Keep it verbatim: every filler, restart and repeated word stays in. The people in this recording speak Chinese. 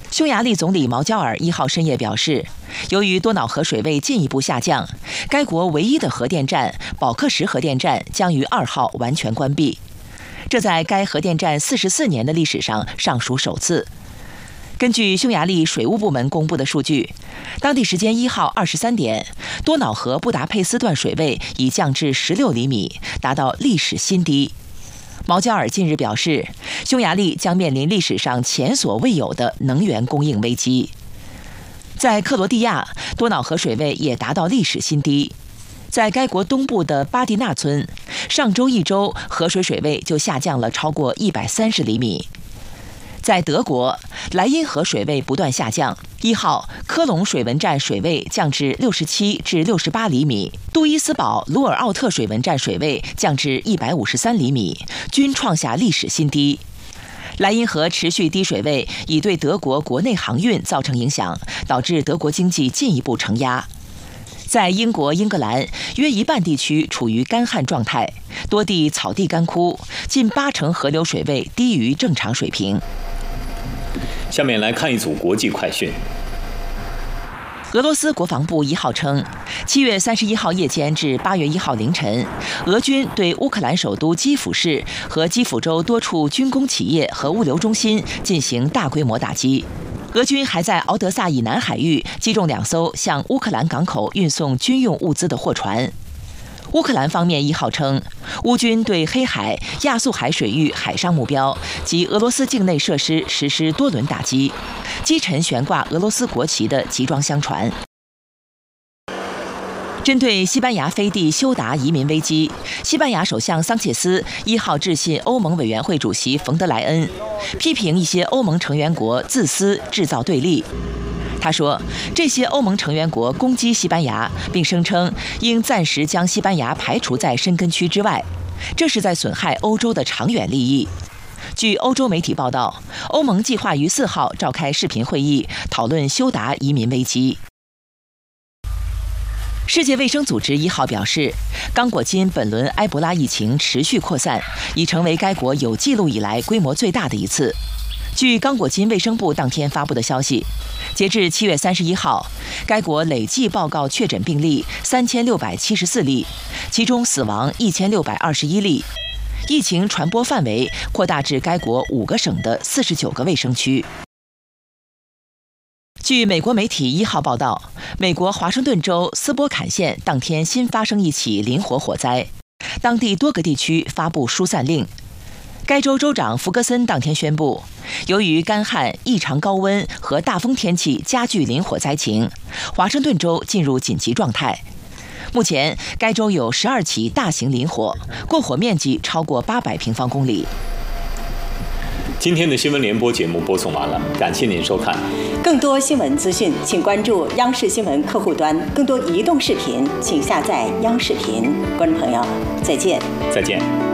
匈牙利总理毛焦尔一号深夜表示，由于多瑙河水位进一步下降，该国唯一的核电站保克什核电站将于二号完全关闭。这在该核电站四十四年的历史上尚属首次。根据匈牙利水务部门公布的数据，当地时间一号二十三点，多瑙河布达佩斯段水位已降至十六厘米，达到历史新低。毛焦尔近日表示，匈牙利将面临历史上前所未有的能源供应危机。在克罗地亚，多瑙河水位也达到历史新低。在该国东部的巴蒂纳村，上周一周河水水位就下降了超过一百三十厘米。在德国，莱茵河水位不断下降。一号，科隆水文站水位降至六十七至六十八厘米，杜伊斯堡鲁尔奥特水文站水位降至一百五十三厘米，均创下历史新低。莱茵河持续低水位已对德国国内航运造成影响，导致德国经济进一步承压。在英国、英格兰，约一半地区处于干旱状态，多地草地干枯，近八成河流水位低于正常水平。 下面来看一组国际快讯。 俄罗斯国防部一号称，七月三十一号夜间至八月一号凌晨，俄军对乌克兰首都基辅市和基辅州多处军工企业和物流中心进行大规模打击。俄军还在敖德萨以南海域击中两艘向乌克兰港口运送军用物资的货船。乌克兰方面一号称，乌军对黑海、亚速海水域海上目标及俄罗斯境内设施实施多轮打击，击沉悬挂俄罗斯国旗的集装箱船。针对西班牙飞地休达移民危机，西班牙首相桑切斯一号致信欧盟委员会主席冯德莱恩，批评一些欧盟成员国自私制造对立。他说，这些欧盟成员国攻击西班牙，并声称应暂时将西班牙排除在申根区之外，这是在损害欧洲的长远利益。据欧洲媒体报道，欧盟计划于四号召开视频会议，讨论休达移民危机。世界卫生组织一号表示，刚果金本轮埃博拉疫情持续扩散，已成为该国有记录以来规模最大的一次。据刚果金卫生部当天发布的消息，截至七月三十一号，该国累计报告确诊病例三千六百七十四例，其中死亡一千六百二十一例。疫情传播范围扩大至该国五个省的四十九个卫生区。据美国媒体一号报道，美国华盛顿州斯波坎县当天新发生一起林火火灾，当地多个地区发布疏散令。该州州长福格森当天宣布，由于干旱、异常高温和大风天气加剧林火灾情，华盛顿州进入紧急状态。目前，该州有十二起大型林火，过火面积超过八百平方公里。 今天的新闻联播节目播送完了，感谢您收看。 更多新闻资讯，请关注央视新闻客户端；更多移动视频，请下载央视频。观众朋友，再见。 再见。